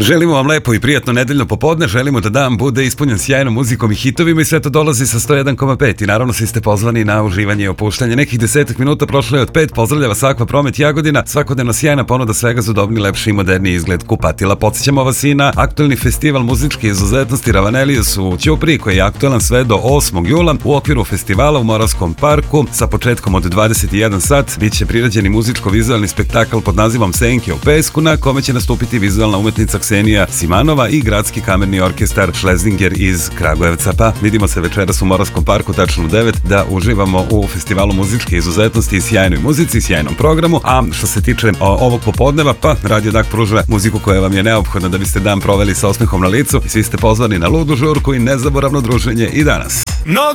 Želimo vam lepo i prijatno nedeljno popodne, želimo da dan bude ispunjen sjajnom muzikom i hitovima i sve to dolazi sa 101,5 i naravno svi ste pozvani na uživanje i opuštanje. Nekih 10 minuta prošlo je od 5, pozdravljava Sakva Promet Jagodina, svakodnevno sjajna ponuda svega za udobni, lepši i moderni izgled kupatila. Podsjećamo vas i na aktualni festival muzičke izuzetnosti Ravanelius u Ćupriji koji je aktualan sve do 8. jula u okviru festivala u Moravskom parku sa početkom od 21 sat. Biće priređeni muzičko-vizualni spektakl pod nazivom Senke u pesku na kome će nastupiti vizualna umetnica Ksenija Simanova i gradski kamerni orkestar Schlesinger iz Kragujevca. Pa vidimo se večeras u Moravskom parku tačno u 9 da uživamo u festivalu muzičke izuzetnosti i sjajnoj muzici i sjajnom programu. A što se tiče ovog popodneva, pa Radio Dak pruža muziku koja vam je neophodna da biste dan proveli sa osmehom na licu i svi ste pozvani na ludu žurku i nezaboravno druženje i danas.